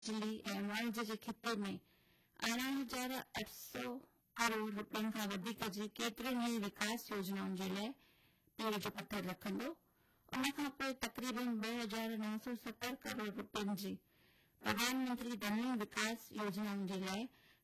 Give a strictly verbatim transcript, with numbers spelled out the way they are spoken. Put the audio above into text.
बिजली ऐं वाणिज्य जे खिते में अरिड़हं हज़ार अठ सौ करोड़ रुपयनि खां वधीक जी केतिरियुनि ई विकास योजनाउनि जे लाइ पेर जो पथर रखंदो। उन खां पोइ तक़रीबन ॿ हज़ार नव सौ सतरि करोड़ रुपयनि जी प्रधानमंत्री ग्रामीण विकास योजनाउनि जे लाइ